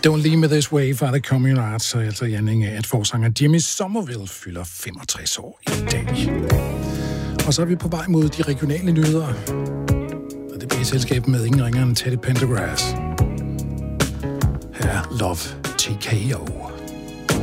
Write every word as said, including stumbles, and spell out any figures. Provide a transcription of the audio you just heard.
Don't Leave Me This Way fra The Communal Arts, altså i anledning af, at forsanger Jimmy Somerville fylder femogtres år i dag. Og så er vi på vej mod de regionale nyheder. Og det bliver i selskab med ingen ringere end Teddy Pendergrass. Her Love T K O.